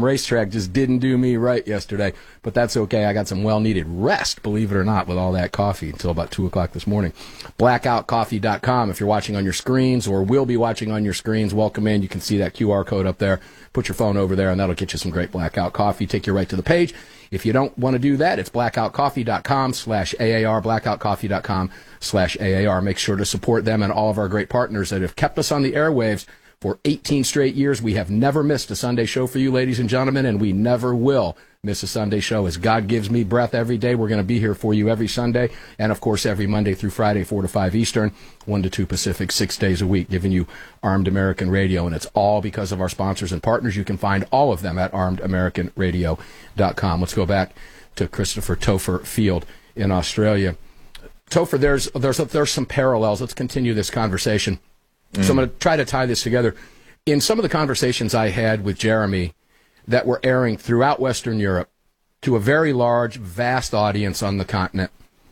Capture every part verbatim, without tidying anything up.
Farm Racetrack just didn't do me right yesterday, but that's okay. I got some well-needed rest, believe it or not, with all that coffee until about two o'clock this morning. blackout coffee dot com. If you're watching on your screens or will be watching on your screens, welcome in. You can see that Q R code up there. Put your phone over there, and that'll get you some great Blackout coffee. Take you right to the page. If you don't want to do that, it's blackout coffee dot com slash A A R, blackout coffee dot com slash A A R. Make sure to support them and all of our great partners that have kept us on the airwaves for eighteen straight years. We have never missed a Sunday show for you, ladies and gentlemen, and we never will miss a Sunday show. As God gives me breath every day, we're going to be here for you every Sunday, and of course every Monday through Friday, four to five Eastern, one to two Pacific, six days a week, giving you Armed American Radio, and it's all because of our sponsors and partners. You can find all of them at armed american radio dot com. Let's go back to Christopher Topher Field in Australia. Topher, there's there's there's some parallels. Let's continue this conversation. Mm. So I'm going to try to tie this together. In some of the conversations I had with Jeremy that were airing throughout Western Europe to a very large, vast audience on the continent,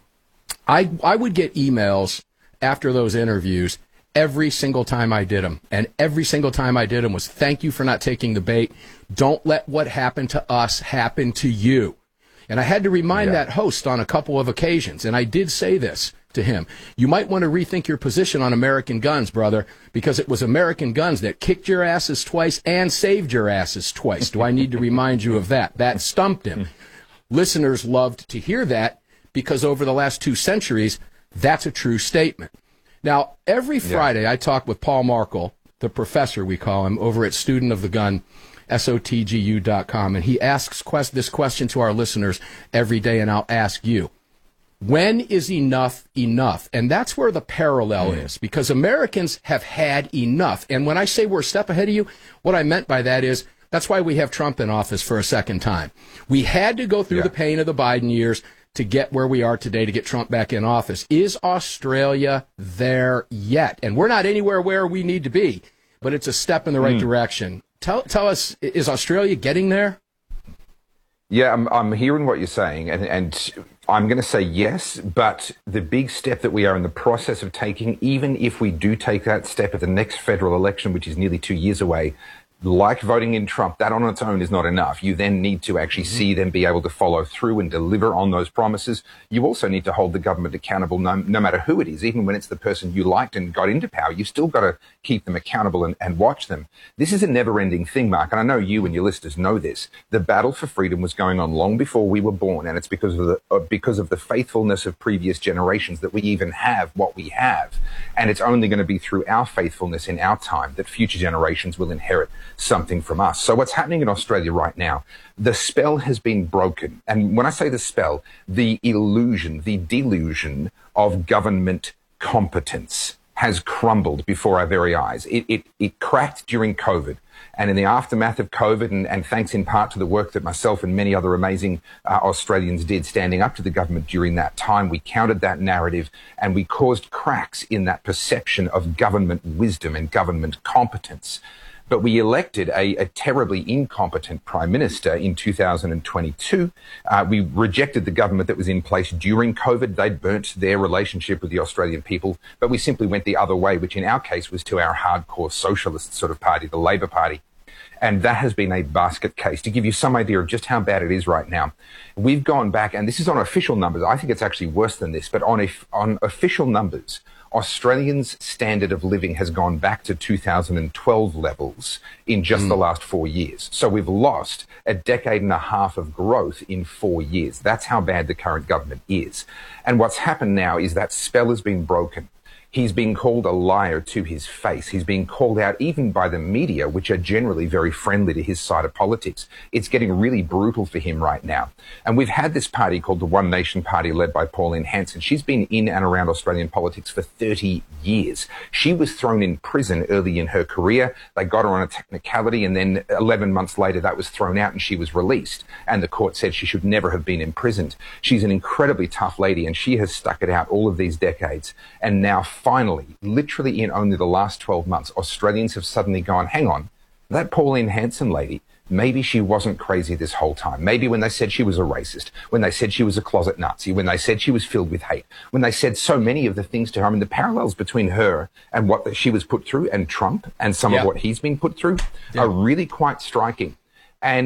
I I would get emails after those interviews every single time I did them. And every single time I did them was, thank you for not taking the bait. Don't let what happened to us happen to you. And I had to remind yeah. that host on a couple of occasions, and I did say this to him. You might want to rethink your position on American guns, brother, because it was American guns that kicked your asses twice and saved your asses twice. Do I need to remind you of that? That stumped him. Listeners loved to hear that because over the last two centuries, that's a true statement. Now, every Friday yeah. I talk with Paul Markle, the professor we call him, over at Student of the Gun, S O T G U dot com, and he asks quest- this question to our listeners every day, and I'll ask you. When is enough enough? And that's where the parallel mm. is, because Americans have had enough. And when I say we're a step ahead of you, what I meant by that is that's why we have Trump in office for a second time. We had to go through yeah. the pain of the Biden years to get where we are today, to get Trump back in office. Is Australia there yet? And we're not anywhere where we need to be, but it's a step in the right mm. direction. Tell, tell us, is Australia getting there? Yeah, I'm, I'm hearing what you're saying, and, and I'm going to say yes, but the big step that we are in the process of taking, even if we do take that step at the next federal election, which is nearly two years away, like voting in Trump, that on its own is not enough. You then need to actually mm-hmm. see them be able to follow through and deliver on those promises. You also need to hold the government accountable no, no matter who it is. Even when it's the person you liked and got into power, you still got to keep them accountable and, and watch them. This is a never-ending thing, Mark, and I know you and your listeners know this. The battle for freedom was going on long before we were born, and it's because of the uh, because of the faithfulness of previous generations that we even have what we have. And it's only going to be through our faithfulness in our time that future generations will inherit something from us. So what's happening in Australia right now, the spell has been broken. And when I say the spell, the illusion, the delusion of government competence has crumbled before our very eyes. It, it, it cracked during COVID. And in the aftermath of COVID, and, and thanks in part to the work that myself and many other amazing uh, Australians did standing up to the government during that time, we countered that narrative and we caused cracks in that perception of government wisdom and government competence. But we elected a, a terribly incompetent prime minister in two thousand twenty-two. Uh, we rejected the government that was in place during COVID. They'd burnt their relationship with the Australian people, but we simply went the other way, which in our case was to our hardcore socialist sort of party, the Labor Party. And that has been a basket case. To give you some idea of just how bad it is right now, we've gone back, and this is on official numbers. I think it's actually worse than this, but on, if, on official numbers, Australians' standard of living has gone back to two thousand twelve levels in just mm. the last four years. So we've lost a decade and a half of growth in four years. That's how bad the current government is. And what's happened now is that spell has been broken. He's being called a liar to his face. He's being called out even by the media, which are generally very friendly to his side of politics. It's getting really brutal for him right now. And we've had this party called the One Nation Party led by Pauline Hanson. She's been in and around Australian politics for thirty years. She was thrown in prison early in her career. They got her on a technicality, and then eleven months later that was thrown out and she was released. And the court said she should never have been imprisoned. She's an incredibly tough lady, and she has stuck it out all of these decades. And now finally, literally in only the last twelve months, Australians have suddenly gone, hang on, that Pauline Hanson lady, maybe she wasn't crazy this whole time. Maybe when they said she was a racist, when they said she was a closet Nazi, when they said she was filled with hate, when they said so many of the things to her, I mean, the parallels between her and what she was put through and Trump and some yeah. of what he's been put through yeah. are really quite striking. And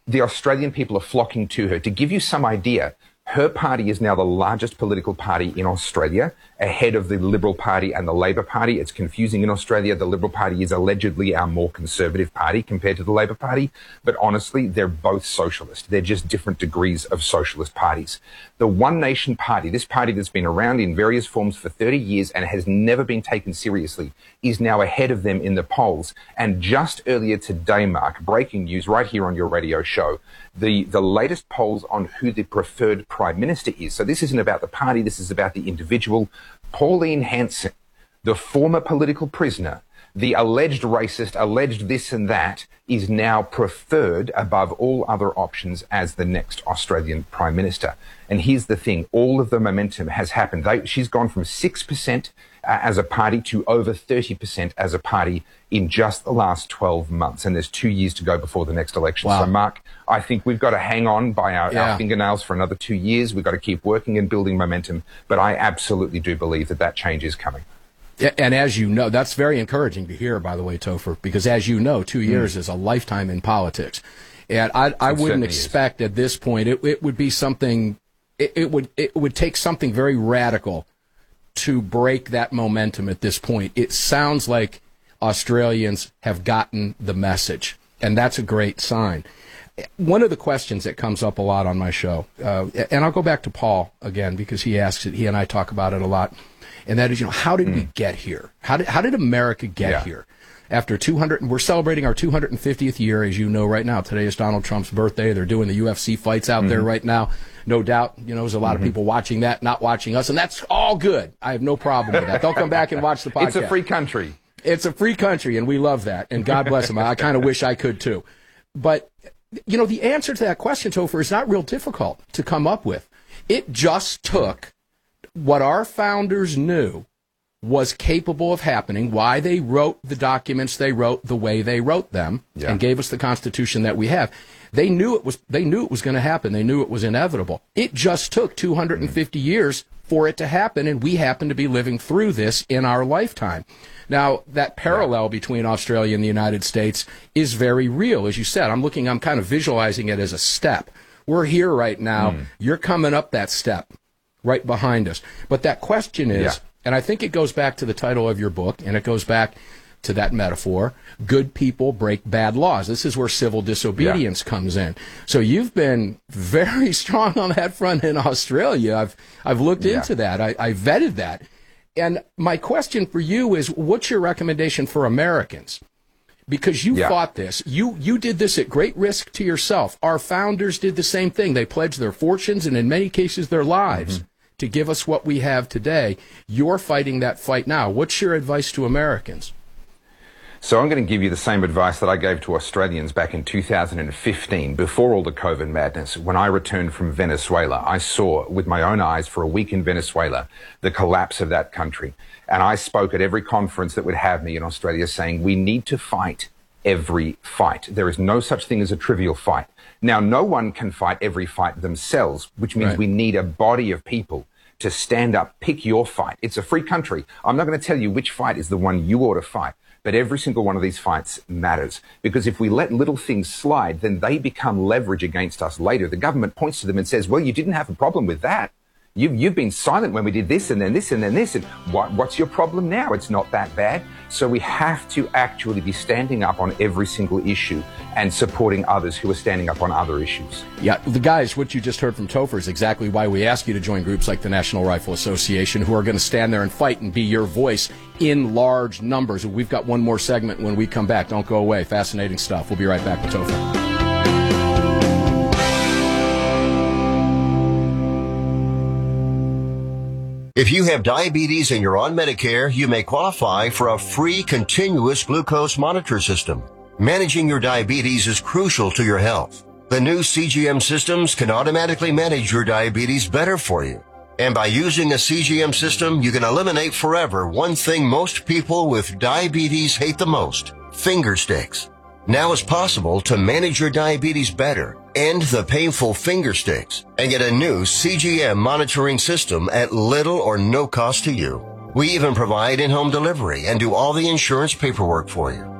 the Australian people are flocking to her. To give you some idea, her party is now the largest political party in Australia, ahead of the Liberal Party and the Labor Party. It's confusing in Australia. The Liberal Party is allegedly our more conservative party compared to the Labor Party. But honestly, they're both socialist. They're just different degrees of socialist parties. The One Nation Party, this party that's been around in various forms for thirty years and has never been taken seriously, is now ahead of them in the polls. And just earlier today, Mark, breaking news right here on your radio show, the, the latest polls on who the preferred Prime Minister is. So this isn't about the party, this is about the individual. Pauline Hanson, the former political prisoner, the alleged racist, alleged this and that, is now preferred above all other options as the next Australian Prime Minister. And here's the thing, all of the momentum has happened. They, she's gone from six percent uh, as a party to over thirty percent as a party in just the last twelve months. And there's two years to go before the next election. Wow. So, Mark, I think we've got to hang on by our, yeah. our fingernails for another two years. We've got to keep working and building momentum. But I absolutely do believe that that change is coming. And as you know, that's very encouraging to hear, by the way, Topher, because as you know, two years mm. is a lifetime in politics. And I, I wouldn't expect is. at this point, it, it would be something, it, it would it would take something very radical to break that momentum at this point. It sounds like Australians have gotten the message, and that's a great sign. One of the questions that comes up a lot on my show, uh, and I'll go back to Paul again because he asks it, he and I talk about it a lot, and that is, you know, how did mm. we get here? How did how did America get yeah. here? After two hundred, we're celebrating our two hundred fiftieth year, as you know, right now. Today is Donald Trump's birthday. They're doing the U F C fights out mm-hmm. there right now. No doubt, you know, there's a lot mm-hmm. of people watching that, not watching us, and that's all good. I have no problem with that. They'll come back and watch the podcast. It's a free country. It's a free country, and we love that, and God bless them. I kind of wish I could, too. But, you know, the answer to that question, Topher, is not real difficult to come up with. It just took what our founders knew was capable of happening, why they wrote the documents they wrote the way they wrote them, yeah. and gave us the Constitution that we have. They knew it was they knew it was going to happen. They knew it was inevitable. It just took two hundred fifty mm. years for it to happen, and we happen to be living through this in our lifetime. Now, that parallel yeah. between Australia and the United States is very real. As you said, I'm looking, I'm kind of visualizing it as a step. We're here right now. Mm. You're coming up that step right behind us. But that question is, yeah. and I think it goes back to the title of your book, and it goes back to that metaphor, good people break bad laws. This is where civil disobedience yeah. comes in. So you've been very strong on that front in Australia. I've I've looked yeah. into that. I, I vetted that. And my question for you is, what's your recommendation for Americans? Because you yeah. fought this. You you did this at great risk to yourself. Our founders did the same thing. They pledged their fortunes and in many cases their lives mm-hmm. to give us what we have today. You're fighting that fight now. What's your advice to Americans? So I'm going to give you the same advice that I gave to Australians back in two thousand fifteen, before all the COVID madness. When I returned from Venezuela, I saw with my own eyes for a week in Venezuela the collapse of that country. And I spoke at every conference that would have me in Australia saying, we need to fight every fight. There is no such thing as a trivial fight. Now, no one can fight every fight themselves, which means right. we need a body of people to stand up, pick your fight. It's a free country. I'm not going to tell you which fight is the one you ought to fight. But every single one of these fights matters, because if we let little things slide, then they become leverage against us later. The government points to them and says, well, you didn't have a problem with that. You've, you've been silent when we did this and then this and then this. And what, what's your problem now? It's not that bad. So we have to actually be standing up on every single issue and supporting others who are standing up on other issues. Yeah, the guys, what you just heard from Topher is exactly why we ask you to join groups like the National Rifle Association, who are going to stand there and fight and be your voice in large numbers. We've got one more segment when we come back. Don't go away. Fascinating stuff. We'll be right back with Topher. If you have diabetes and you're on Medicare, you may qualify for a free continuous glucose monitor system. Managing your diabetes is crucial to your health. The new C G M systems can automatically manage your diabetes better for you. And by using a C G M system, you can eliminate forever one thing most people with diabetes hate the most: finger sticks. Now it's possible to manage your diabetes better, end the painful finger sticks, and get a new C G M monitoring system at little or no cost to you. We even provide in-home delivery and do all the insurance paperwork for you.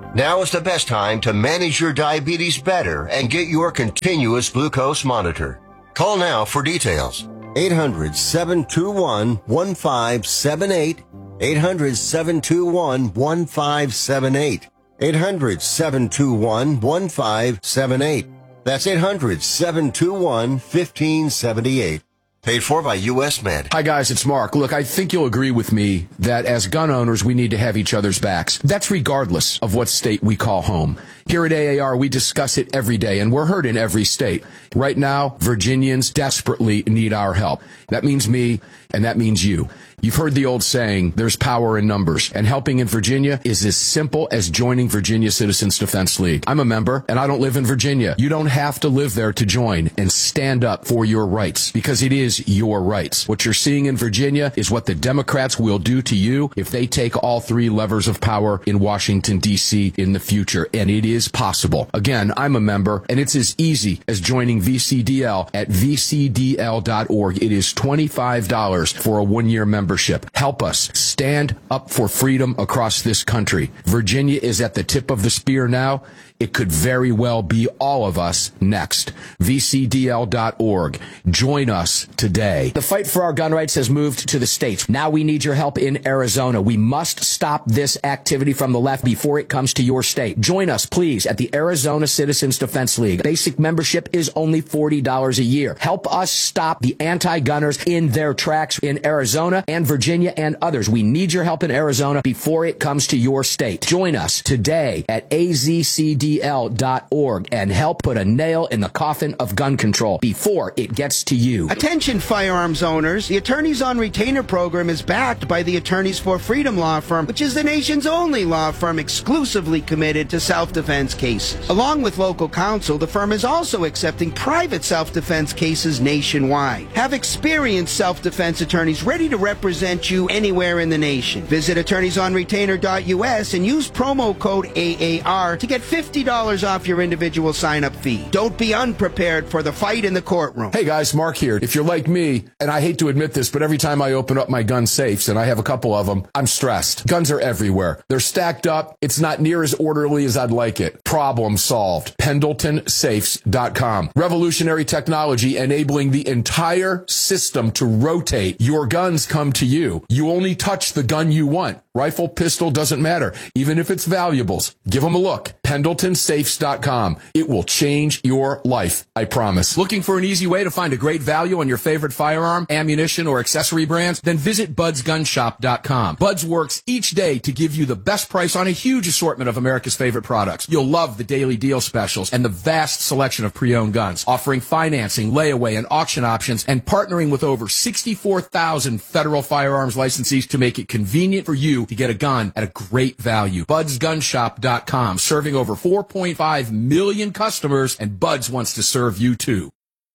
Now is the best time to manage your diabetes better and get your continuous glucose monitor. Call now for details. eight hundred, seven two one, one five seven eight. eight hundred, seven two one, one five seven eight. eight hundred, seven two one, one five seven eight. That's eight hundred, seven two one, one five seven eight. Paid for by U S Med. Hi, guys, it's Mark. Look, I think you'll agree with me that as gun owners, we need to have each other's backs. That's regardless of what state we call home. Here at A A R, we discuss it every day, and we're heard in every state. Right now, Virginians desperately need our help. That means me, and that means you. You've heard the old saying, there's power in numbers, and helping in Virginia is as simple as joining Virginia Citizens Defense League. I'm a member, and I don't live in Virginia. You don't have to live there to join and stand up for your rights, because it is your rights. What you're seeing in Virginia is what the Democrats will do to you if they take all three levers of power in Washington, D C in the future, and it is possible. Again, I'm a member, and it's as easy as joining V C D L at v c d l dot org. It is twenty-five dollars for a one-year membership. Help us stand up for freedom across this country. Virginia is at the tip of the spear now. It could very well be all of us next. v c d l dot org. Join us today. The fight for our gun rights has moved to the states. Now we need your help in Arizona. We must stop this activity from the left before it comes to your state. Join us, please, at the Arizona Citizens Defense League. Basic membership is only forty dollars a year. Help us stop the anti-gunners in their tracks in Arizona and Virginia and others. We need your help in Arizona before it comes to your state. Join us today at a z c d l dot org and help put a nail in the coffin of gun control before it gets to you. Attention firearms owners, the Attorneys on Retainer program is backed by the Attorneys for Freedom law firm, which is the nation's only law firm exclusively committed to self-defense cases. Along with local counsel, the firm is also accepting private self-defense cases nationwide. Have experienced self-defense attorneys ready to represent you anywhere in the nation. Visit attorneys on retainer dot u s and use promo code A A R to get fifty dollars off your individual sign-up fee. Don't be unprepared for the fight in the courtroom. Hey guys, Mark here. If you're like me, and I hate to admit this, but every time I open up my gun safes, and I have a couple of them, I'm stressed. Guns are everywhere. They're stacked up. It's not near as orderly as I'd like it. Problem solved. Pendleton Safes dot com. Revolutionary technology enabling the entire system to rotate. Your guns come to you. You only touch the gun you want. Rifle, pistol, doesn't matter. Even if it's valuables. Give them a look. Pendleton Safes dot com. It will change your life, I promise. Looking for an easy way to find a great value on your favorite firearm, ammunition, or accessory brands? Then visit buds gun shop dot com. Buds works each day to give you the best price on a huge assortment of America's favorite products. You'll love the daily deal specials and the vast selection of pre-owned guns, offering financing, layaway, and auction options, and partnering with over sixty-four thousand federal firearms licensees to make it convenient for you to get a gun at a great value. buds gun shop dot com, serving over four point five million customers, and Buds wants to serve you too.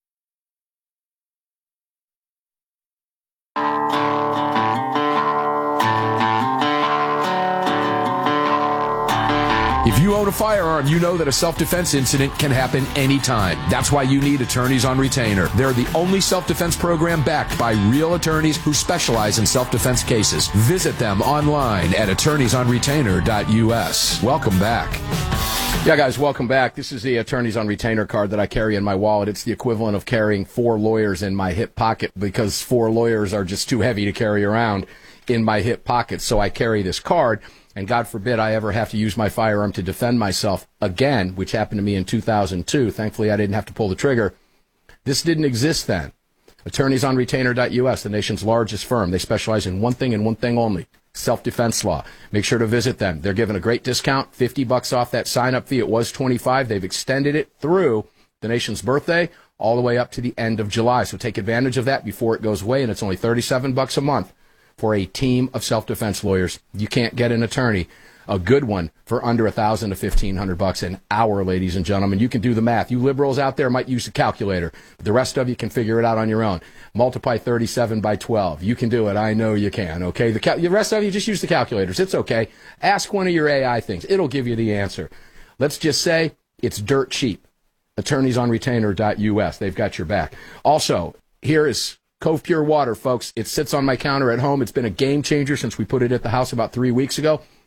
If you own a firearm, you know that a self-defense incident can happen anytime. That's why you need Attorneys on Retainer. They're the only self-defense program backed by real attorneys who specialize in self-defense cases. Visit them online at attorneys on retainer dot u s. Welcome back. Yeah, guys, welcome back. This is the Attorneys on Retainer card that I carry in my wallet. It's the equivalent of carrying four lawyers in my hip pocket because four lawyers are just too heavy to carry around in my hip pocket. So I carry this card. And God forbid I ever have to use my firearm to defend myself again, which happened to me in two thousand two. Thankfully, I didn't have to pull the trigger. This didn't exist then. Attorneys on retainer dot u s, the nation's largest firm. They specialize in one thing and one thing only, self-defense law. Make sure to visit them. They're giving a great discount, fifty bucks off that sign-up fee. It was twenty-five. They've extended it through the nation's birthday all the way up to the end of July. So take advantage of that before it goes away, and it's only thirty-seven bucks a month. For a team of self-defense lawyers. You can't get an attorney, a good one, for under a thousand to fifteen hundred bucks an hour, ladies and gentlemen. You can do the math. You liberals out there might use a calculator, but the rest of you can figure it out on your own. Multiply thirty-seven by twelve. You can do it. I know you can. Okay. The, cal- the rest of you just use the calculators. It's okay. Ask one of your A I things. It'll give you the answer. Let's just say it's dirt cheap. Attorneys on retainer dot u s. They've got your back. Also, here is Cove Pure Water, folks. It sits on my counter at home. It's been a game changer since we put it at the house about three weeks ago.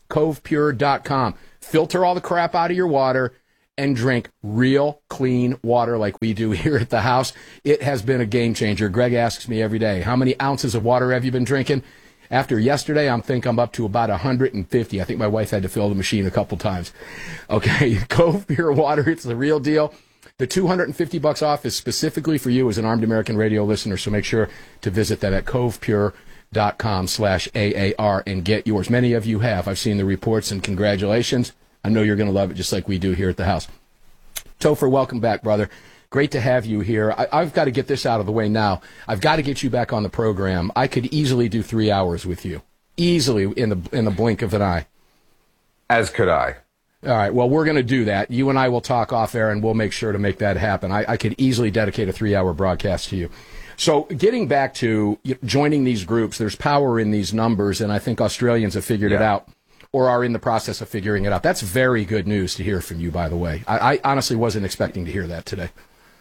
cove pure dot com. Filter all the crap out of your water and drink real clean water like we do here at the house. It has been a game changer. Greg asks me every day, how many ounces of water have you been drinking? After yesterday, I think I'm up to about one hundred fifty. I think my wife had to fill the machine a couple times. Okay, Cove Pure Water, it's the real deal. The two hundred fifty bucks off is specifically for you as an Armed American Radio listener, so make sure to visit that at cove pure dot com slash A A R and get yours. Many of you have. I've seen the reports, and congratulations. I know you're going to love it just like we do here at the house. Topher, welcome back, brother. Great to have you here. I, I've got to get this out of the way now. I've got to get you back on the program. I could easily do three hours with you, easily in the in the blink of an eye. As could I. All right, well, we're going to do that. You and I will talk off air, and we'll make sure to make that happen. I, I could easily dedicate a three-hour broadcast to you. So getting back to joining these groups, there's power in these numbers, and I think Australians have figured yeah. it out or are in the process of figuring it out. That's very good news to hear from you, by the way. I, I honestly wasn't expecting to hear that today.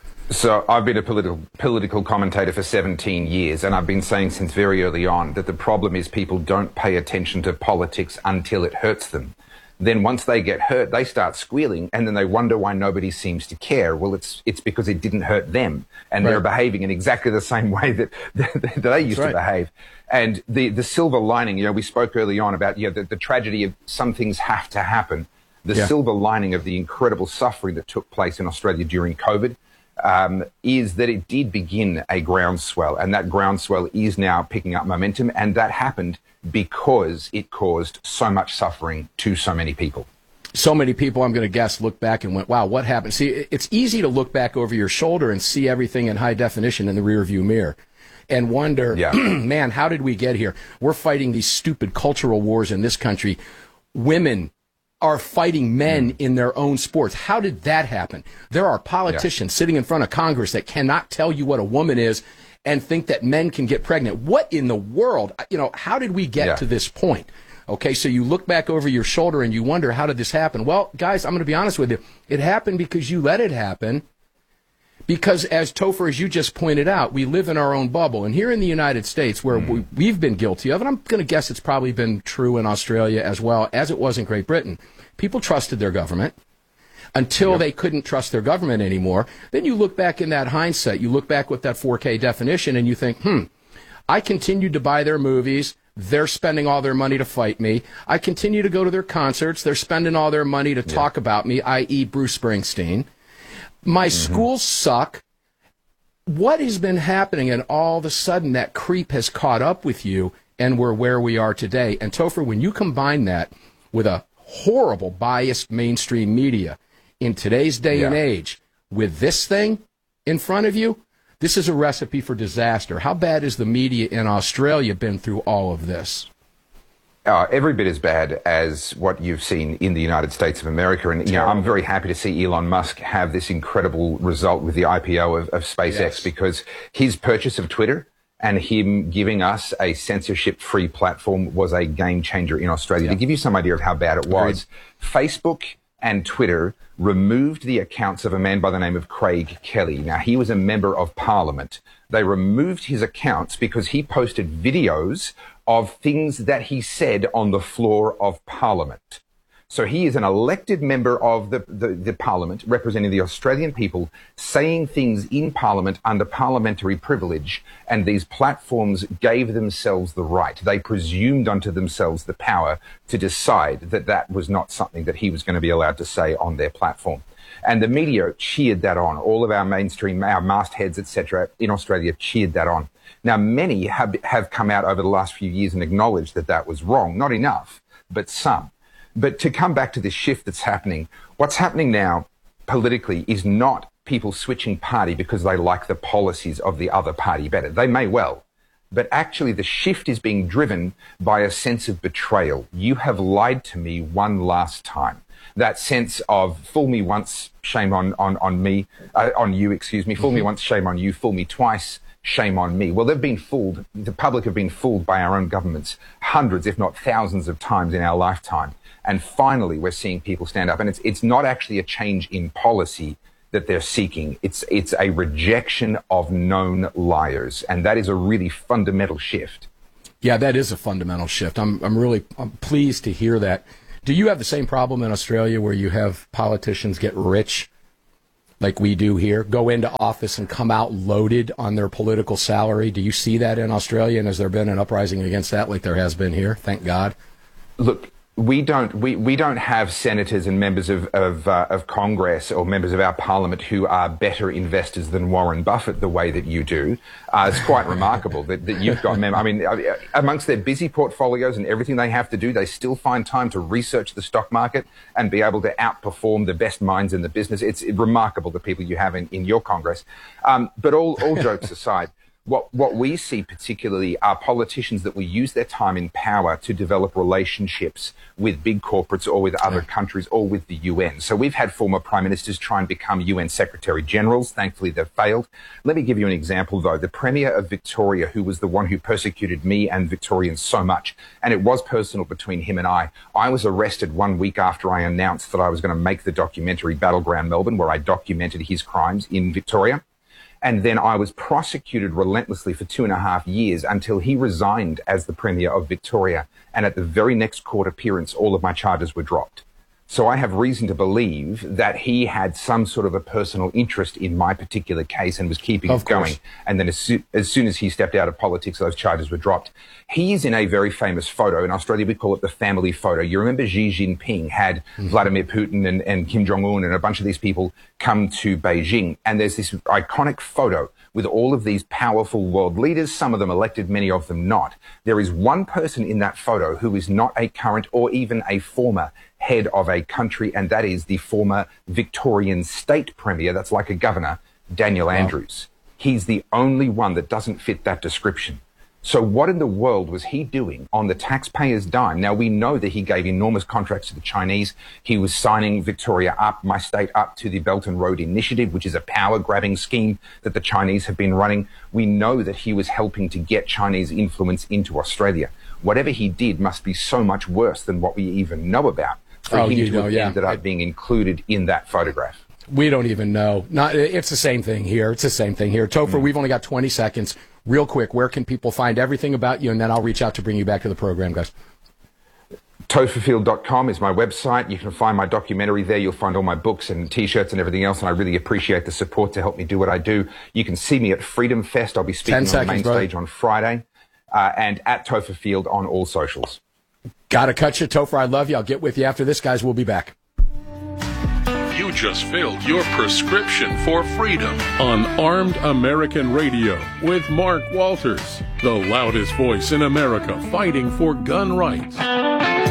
So I've been a political political commentator for seventeen years, and I've been saying since very early on that the problem is people don't pay attention to politics until it hurts them. Then once they get hurt, they start squealing, and then they wonder why nobody seems to care. Well, it's it's because it didn't hurt them, and right. they're behaving in exactly the same way that, that, that they used right. to behave. And the, the silver lining, you know, we spoke early on about you know, the, the tragedy of some things have to happen. The yeah. silver lining of the incredible suffering that took place in Australia during COVID um, is that it did begin a groundswell, and that groundswell is now picking up momentum, and that happened because it caused so much suffering to so many people. So many people, I'm going to guess, look back and went, wow, what happened? See, it's easy to look back over your shoulder and see everything in high definition in the rearview mirror and wonder, yeah. man, how did we get here? We're fighting these stupid cultural wars in this country. Women are fighting men mm. in their own sports. How did that happen? There are politicians yeah. sitting in front of Congress that cannot tell you what a woman is and think that men can get pregnant. What in the world? You know, how did we get yeah. to this point? Okay, so you look back over your shoulder and you wonder, how did this happen? Well, guys, I'm going to be honest with you. It happened because you let it happen. Because, as Topher, as you just pointed out, we live in our own bubble. And here in the United States, where mm. we, we've been guilty of, and I'm going to guess it's probably been true in Australia as well as it was in Great Britain, people trusted their government until yep. they couldn't trust their government anymore. Then you look back in that hindsight, you look back with that four K definition, and you think, hmm, I continued to buy their movies. They're spending all their money to fight me. I continue to go to their concerts. They're spending all their money to yep. talk about me, that is. Bruce Springsteen. My mm-hmm. schools suck. What has been happening? And all of a sudden that creep has caught up with you, and we're where we are today. And Topher, when you combine that with a horrible biased mainstream media in today's day yeah. and age, with this thing in front of you, this is a recipe for disaster. How bad has the media in Australia been through all of this? Uh, every bit as bad as what you've seen in the United States of America. And, you know, I'm very happy to see Elon Musk have this incredible result with the I P O of, of SpaceX yes. because his purchase of Twitter and him giving us a censorship-free platform was a game changer in Australia. Yeah. To give you some idea of how bad it was, Agreed. Facebook and Twitter removed the accounts of a man by the name of Craig Kelly. Now, he was a member of Parliament. They removed his accounts because he posted videos of things that he said on the floor of Parliament. So he is an elected member of the, the, the Parliament, representing the Australian people, saying things in Parliament under parliamentary privilege, and these platforms gave themselves the right. They presumed unto themselves the power to decide that that was not something that he was going to be allowed to say on their platform. And the media cheered that on. All of our mainstream, our mastheads, et cetera, in Australia cheered that on. Now, many have, have come out over the last few years and acknowledged that that was wrong. Not enough, but some. But to come back to this shift that's happening, what's happening now politically is not people switching party because they like the policies of the other party better. They may well. But actually, the shift is being driven by a sense of betrayal. You have lied to me one last time. That sense of fool me once, shame on, on, on me, uh, on you, excuse me, fool mm-hmm. me once, shame on you, fool me twice, shame on me. Well, they've been fooled. The public have been fooled by our own governments hundreds, if not thousands of times in our lifetime. And finally, we're seeing people stand up. And it's, it's not actually a change in policy that they're seeking. It's, it's a rejection of known liars. And that is a really fundamental shift. Yeah, that is a fundamental shift. I'm I'm really I'm pleased to hear that. Do you have the same problem in Australia where you have politicians get rich like we do here, go into office and come out loaded on their political salary? Do you see that in Australia, and has there been an uprising against that like there has been here? Thank God. Look, we don't we, we don't have senators and members of of, uh, of Congress or members of our parliament who are better investors than Warren Buffett the way that you do. Uh, it's quite remarkable that, that you've got mem- I mean, amongst their busy portfolios and everything they have to do, they still find time to research the stock market and be able to outperform the best minds in the business. It's remarkable, the people you have in, in your Congress. Um, but all, all jokes aside, What what we see particularly are politicians that will use their time in power to develop relationships with big corporates or with other countries or with the U N. So we've had former prime ministers try and become U N Secretary Generals. Thankfully, they've failed. Let me give you an example, though. The Premier of Victoria, who was the one who persecuted me and Victorians so much, and it was personal between him and I, I was arrested one week after I announced that I was going to make the documentary Battleground Melbourne, where I documented his crimes in Victoria. And then I was prosecuted relentlessly for two and a half years until he resigned as the Premier of Victoria. And at the very next court appearance, all of my charges were dropped. So I have reason to believe that he had some sort of a personal interest in my particular case and was keeping it going. And then as, so- as soon as he stepped out of politics, those charges were dropped. He is in a very famous photo. In Australia, we call it the family photo. You remember Xi Jinping had mm-hmm. Vladimir Putin and, and Kim Jong-un and a bunch of these people come to Beijing. And there's this iconic photo with all of these powerful world leaders, some of them elected, many of them not. There is one person in that photo who is not a current or even a former head of a country, and that is the former Victorian state premier, that's like a governor, Daniel wow. Andrews. He's the only one that doesn't fit that description. So what in the world was he doing on the taxpayers' dime? Now, we know that he gave enormous contracts to the Chinese. He was signing Victoria up, my state up, to the Belt and Road Initiative, which is a power-grabbing scheme that the Chinese have been running. We know that he was helping to get Chinese influence into Australia. Whatever he did must be so much worse than what we even know about for oh, him to know, have yeah. ended up being included in that photograph. We don't even know. Not, it's the same thing here. It's the same thing here. Topher, mm. we've only got twenty seconds. Real quick, where can people find everything about you? And then I'll reach out to bring you back to the program, guys. Topherfield dot com is my website. You can find my documentary there. You'll find all my books and T-shirts and everything else. And I really appreciate the support to help me do what I do. You can see me at Freedom Fest. I'll be speaking seconds, on the main brother. stage on Friday. Uh, and at Topherfield on all socials. Gotta cut you, Topher. I love you. I'll get with you after this, guys. We'll be back. You just filled your prescription for freedom on Armed American Radio with Mark Walters, the loudest voice in America fighting for gun rights.